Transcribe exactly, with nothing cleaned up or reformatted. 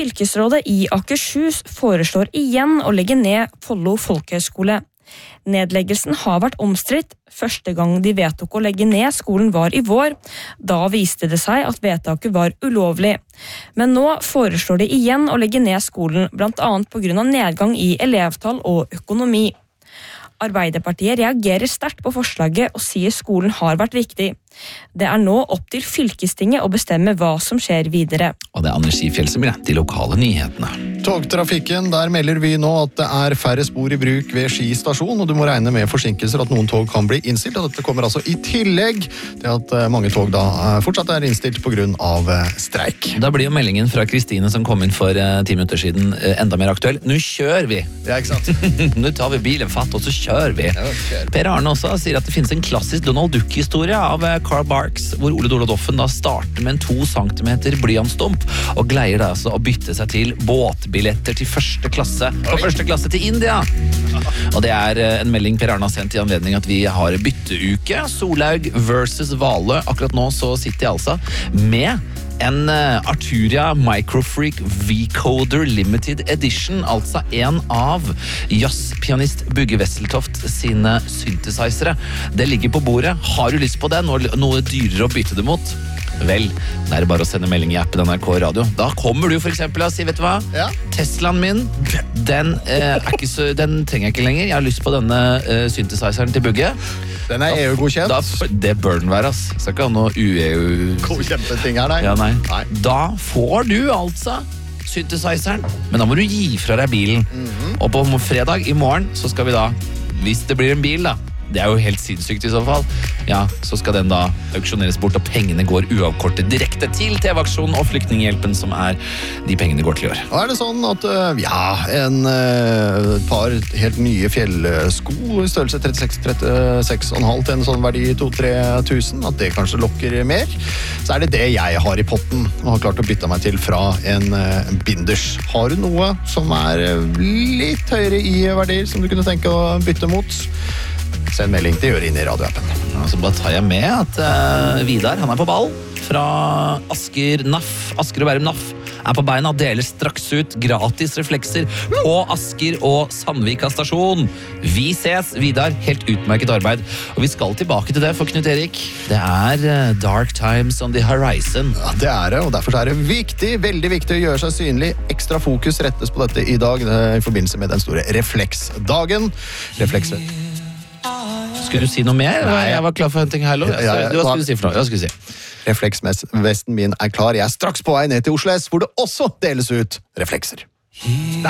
Fylkesrådet i Akershus foreslår igjen å legge ned Follo Folkehøgskole. Nedleggelsen har vært omstridt. Første gang de vedtok å legge ned skolen var i vår. Da viste det seg at vedtaket var ulovlig. Men nå foreslår de igjen å legge ned skolen, blant annet på grunn av nedgang i elevtall og økonomi. Arbeiderpartiet reagerer sterkt på forslaget og sier skolen har vært viktig. Det er nå opp til fylkestinget å bestemme hva som skjer videre. Og det er Anders Ifjell som gir de lokale nyhetene. Togtrafikken, der melder vi nå at det er færre spor i bruk ved Ski stasjon, og du må regne med forsinkelser at noen tog kan bli innstilt, og dette kommer altså i tillegg til at mange tog da fortsatt er innstilt på grunn av streik. Da blir jo meldingen fra Kristine som kom inn for ti minutter siden enda mer aktuell. Nå kjør vi! Ja, ikke sant? Nå tar vi bilen fatt, og så kjør vi. Ja, kjør. Per Arne også sier at det finnes en klassisk Donald Duck-historie av Carl Barks, hvor Ole Dole Doffen da starter med en to centimeter blyantstump, og gleier da altså å bytte seg til båtbilletter til første klasse, og første klasse til India. Og det er en melding Per Arne har sendt i anledning at vi har bytteuke, Solhaug versus Vale. Akkurat nå så sitter jeg altså med en Arturia Microfreak V-Coder Limited Edition, altså en av jazzpianist Bugge Wesseltoft sine synthesizere. Det ligger på bordet. Har du lyst på det? Noe, noe dyrere å bytte det mot? Vel, det er bare å sende melding i appen N R K Radio. Da kommer du for eksempel og sier, vet du hva? Ja. Teslaen min, den, eh, er ikke så, den trenger jeg ikke lenger. Jeg har lyst på denne eh, synthesizeren til Bugge. Den er E U-godkjent. Da, det bør den være, ass. Skal ikke ha noe U-E U. Godkjente ting her, nei. Ja, nei. nei. Da får du altså synthesizeren, men da må du gi fra deg bilen. Mm-hmm. Og på fredag i morgen så skal vi da, hvis det blir en bil da, det er jo helt sinnssykt i så fall, ja, så skal den da auksjoneres bort, og pengene går uavkortet direkte til T V-aksjonen og Flyktninghjelpen, som er de pengene går til i år. Og er det sånn at, ja, en uh, par helt nye fjellsko i størrelse trettiseks trettiseks komma fem til en sånn verdi to til tre tusen, at det kanskje lokker mer, så er det det jeg har i potten, og har klart å bytte meg til fra en uh, binders. Har du noe som er litt høyere i verdier som du kunne tenke å bytte mot? Send melding til Gjør inn i radioappen. Ja, så bare tar jeg med at uh, Vidar, han er på ball fra Asker N A F, Asker og Bærum N A F, er på beina, deler straks ut gratis reflekser på Asker og Sandvika stasjon. Vi ses, Vidar, helt utmerket arbeid. Og vi skal tilbake til det for Knut Erik. Det er uh, Dark Times on the Horizon. Ja, det er det, og derfor er det viktig, veldig viktig å gjøre seg synlig. Ekstra fokus rettes på dette i dag, i forbindelse med den store refleksdagen. Reflekser. Skulle du si noe mer? Nei. Jeg var klar for henting her. Ja, ja, ja. Hva skulle du si for noe? Hva skulle du si? Refleksvesten min er klar. Jeg er straks på vei ned til Oslo S, hvor det også deles ut reflekser.